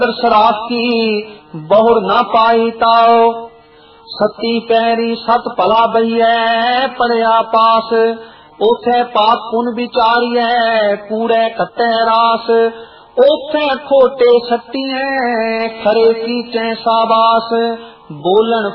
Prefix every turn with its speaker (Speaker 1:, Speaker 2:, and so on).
Speaker 1: सराफ की बहुर न पाई ताओ, सती पैरी सत भला बईए पड़िया पास, ओथे पाप पुन विचारिए कूड़े कटे रास, ओथे खोटे सट्टिए खरे कीचे साबास, बोलन